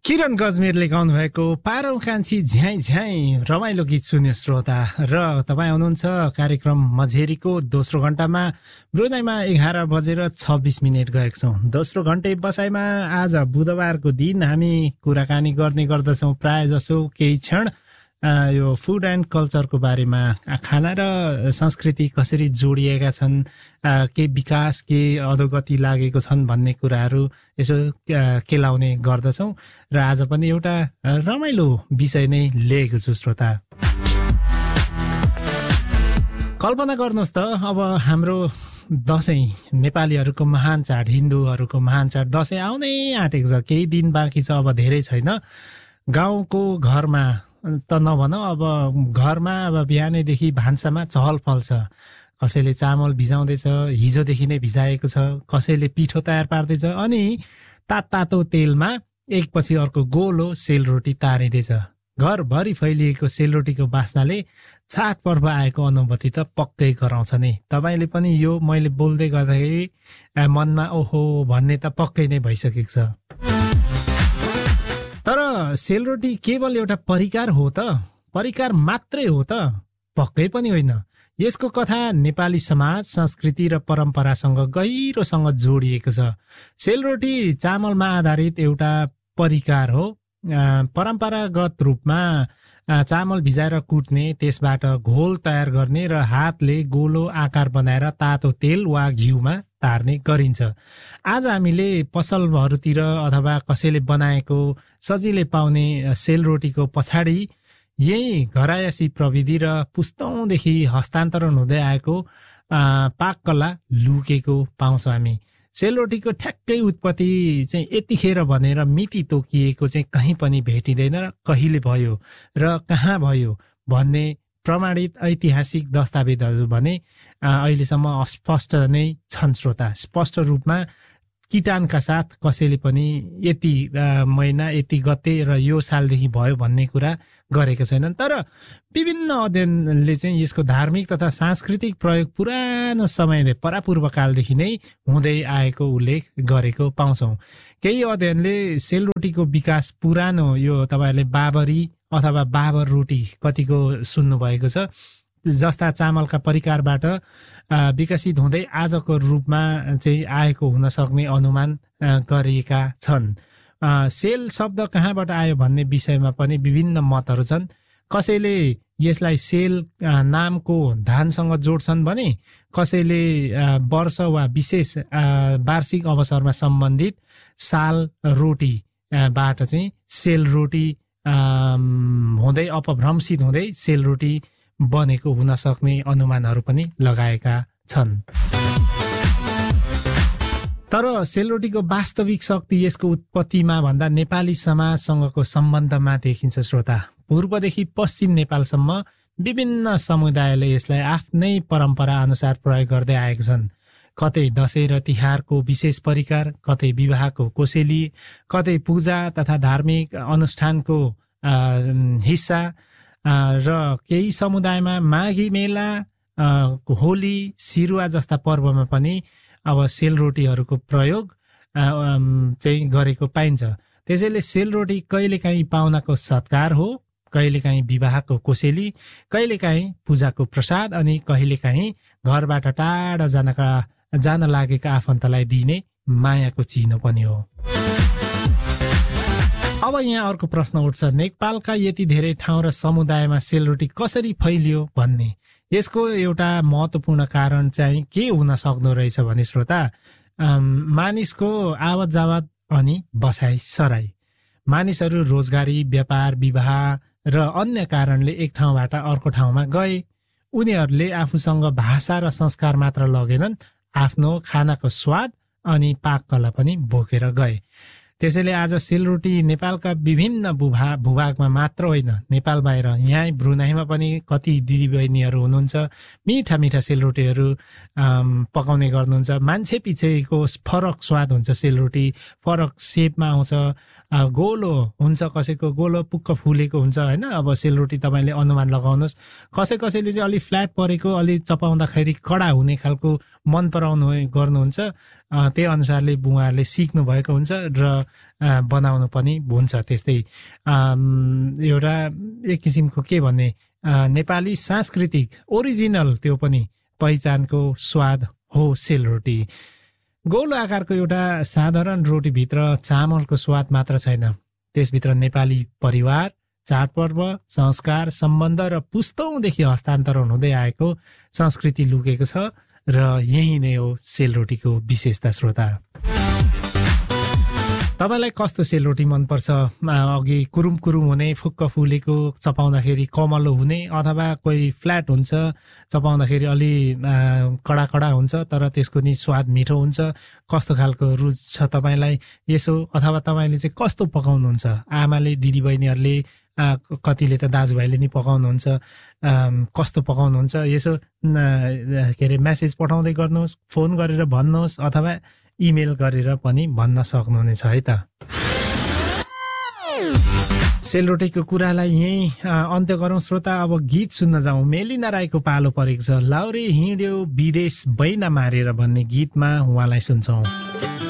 किरण गजमेरले गाउनु भएको पारौं कान्छी झ्याइ झ्याइ रमाइलो गीत सुन्यो श्रोता। र तपाईँ हुनुहुन्छ कार्यक्रम मझेरीको दोस्रो घण्टामा। ब्रुनाईमा 11:26 गएको छौँ। दोस्रो घण्टे बसाइमा आज बुधबारको दिन हामी कुराकानी गर्ने गर्दछौँ प्राय जसो केही क्षण यो फुड एन्ड कल्चरको बारेमा, खाना र संस्कृति कसरी जोडिएका छन्, के विकास के अधोगति लागेको छन् भन्ने कुराहरू यसो केलाउने गर्दछौँ। र आज पनि एउटा रमाइलो विषय नै लिएको छु श्रोता। कल्पना गर्नुहोस् त, अब हाम्रो दसैँ नेपालीहरूको महान चाड, हिन्दूहरूको महान चाड दसैँ आउनै आँटेको छ। केही दिन बाँकी छ, अब धेरै छैन। गाउँको घरमा त नभनौँ, अब घरमा अब बिहानैदेखि भान्सामा चहल पहल छ। कसैले चामल भिजाउँदैछ, हिजोदेखि नै भिजाएको छ, कसैले पिठो तयार पार्दैछ, अनि तातो तेलमा एकपछि अर्को गोलो सेलरोटी तारिँदैछ। घरभरि फैलिएको सेलरोटीको बास्नाले चाडपर्व आएको अनुभूति त पक्कै गराउँछ नै। तपाईँले पनि यो मैले बोल्दै गर्दाखेरि मनमा ओहो भन्ने त पक्कै नै भइसकेको छ। तर सेलरोटी केवल एउटा परिकार हो त? परिकार मात्रै हो त? पक्कै पनि होइन। यसको कथा नेपाली समाज, संस्कृति र परम्परासँग गहिरोसँग जोडिएको छ। सेलरोटी चामलमा आधारित एउटा परिकार हो। परम्परागत रूपमा चामल भिजाएर कुट्ने, त्यसबाट घोल तयार गर्ने र हातले गोलो आकार बनाएर तातो तेल वा घिउमा तार्ने गरिन्छ। आज हामीले पसलहरूतिर अथवा कसैले बनाएको सजिलै पाउने सेलरोटीको पछाडि यही घरायसी प्रविधि र पुस्तौँदेखि हस्तान्तरण हुँदै आएको पाककला लुकेको पाउँछौँ हामी। सेलरोटीको ठ्याक्कै उत्पत्ति चाहिँ यतिखेर भनेर मिति तोकिएको चाहिँ कहीँ पनि भेटिँदैन र कहिले भयो र कहाँ भयो भन्ने प्रमाणित ऐतिहासिक दस्तावेजहरू भने अहिलेसम्म अस्पष्ट नै छन् श्रोता। स्पष्ट रूपमा किटानका साथ कसैले पनि यति महिना यति गते र यो सालदेखि भयो भन्ने कुरा गरेका छैनन्। तर विभिन्न अध्ययनले चाहिँ यसको धार्मिक तथा सांस्कृतिक प्रयोग पुरानो समयले परापूर्वकालदेखि नै हुँदै आएको उल्लेख गरेको पाउँछौँ। केही अध्ययनले सेलरोटीको विकास पुरानो यो तपाईँहरूले बाबरी अथवा बाबर रोटी कतिको सुन्नुभएको छ जस्ता चामलका परिकारबाट विकसित हुँदै आजको रूपमा चाहिँ आएको हुन सक्ने अनुमान गरिएका छन्। सेल शब्द कहाँबाट आयो भन्ने विषयमा पनि विभिन्न मतहरू छन्। कसैले यसलाई सेल नामको धानसँग जोड्छन् भने कसैले वर्ष वा विशेष वार्षिक अवसरमा सम्बन्धित साल रोटीबाट चाहिँ सेलरोटी हुँदै अपभ्रंशित हुँदै सेलरोटी बनेको हुन सक्ने अनुमानहरू पनि लगाएका छन्। तर सेलरोटीको वास्तविक शक्ति यसको उत्पत्तिमा भन्दा नेपाली समाजसँगको सम्बन्धमा देखिन्छ श्रोता। पूर्वदेखि पश्चिम नेपालसम्म विभिन्न समुदायले यसलाई आफ्नै परम्परा अनुसार प्रयोग गर्दै आएका छन्। कतै दसैँ र तिहारको विशेष परिकार, कतै विवाहको कोसेली, कतै पूजा तथा धार्मिक अनुष्ठानको हिस्सा र केही समुदायमा माघी मेला, होली, सिरुवा जस्ता पर्वमा पनि अब सेलरोटीहरूको प्रयोग चाहिँ गरेको पाइन्छ। त्यसैले सेलरोटी कहिलेकाहीँ पाहुनाको सत्कार हो, कहिलेकाहीँ विवाहको कोसेली, कहिलेकाहीँ पूजाको प्रसाद, अनि कहिलेकाहीँ घरबाट टाढा जान लागेका आफन्तलाई दिने मायाको चिनो पनि हो। अब यहाँ अर्को प्रश्न उठ्छ, नेपालका यति धेरै ठाउँ र समुदायमा सेलरोटी कसरी फैलियो भन्ने। यसको एउटा महत्त्वपूर्ण कारण चाहिँ के हुन सक्दो रहेछ भने श्रोता, मानिसको आवत जावत अनि बसाइ सराई। मानिसहरू रोजगारी, व्यापार, विवाह र अन्य कारणले एक ठाउँबाट अर्को ठाउँमा गए। उनीहरूले आफूसँग भाषा र संस्कार मात्र लगेनन्, आफ्नो खानाको स्वाद अनि पाककला पनि बोकेर गए। त्यसैले आज सेलरोटी नेपालका विभिन्न भूभागमा मात्र होइन, नेपाल बाहिर यहाँ ब्रुनाईमा पनि कति दिदीबहिनीहरू हुनुहुन्छ, मिठा मिठा सेलरोटीहरू पकाउने गर्नुहुन्छ। मान्छे पछिको फरक स्वाद हुन्छ, सेलरोटी फरक सेपमा आउँछ, गोलो हुन्छ, कसैको गोलो पुक्क फुलेको हुन्छ होइन। अब सेलरोटी तपाईँले अनुमान लगाउनुहोस्, कसैले चाहिँ अलि फ्ल्याट परेको, अलि चपाउँदाखेरि कडा हुने खालको मन पराउनु गर्नुहुन्छ, त्यही अनुसारले बुवाहरूले सिक्नु भएको हुन्छ र बनाउनु पनि हुन्छ। त्यस्तै एउटा एक किसिमको के भन्ने नेपाली सांस्कृतिक ओरिजिनल त्यो पनि पहिचानको स्वाद हो सेलरोटी। गोलो आकारको एउटा साधारण रोटीभित्र चामलको स्वाद मात्र छैन, त्यसभित्र नेपाली परिवार, चाडपर्व, संस्कार, सम्बन्ध र पुस्तौँदेखि हस्तान्तरण हुँदै आएको संस्कृति लुकेको छ र यही नै हो सेलरोटीको विशेषता। श्रोता, तपाईलाई कस्तो सेलरोटी मनपर्छ? अघि कुरुम कुरुम हुने, फुक्क फुलेको, चपाउँदाखेरि कमलो हुने, अथवा कोही फ्ल्याट हुन्छ चपाउँदाखेरि अलि कडा कडा हुन्छ तर त्यसको नि स्वाद मिठो हुन्छ? कस्तो खालको रुच छ तपाईँलाई यसो? अथवा तपाईँले चाहिँ कस्तो पकाउनुहुन्छ? आमाले, दिदीबहिनीहरूले, कतिले त दाजुभाइले नि पकाउनुहुन्छ, कस्तो पकाउनुहुन्छ यसो के अरे मेसेज पठाउँदै गर्नुहोस्, फोन गरेर भन्नुहोस्, अथवा इमेल गरेर पनि भन्न सक्नुहुनेछ है त। सेलरोटीको कुरालाई यही अन्त्य गरौँ श्रोता। अब गीत सुन्न जाउँ। मेलिना राईको पालो परेको छ। लाउरे हिँड्यो विदेश बैना मारेर भन्ने गीतमा उहाँलाई सुन्छौँ।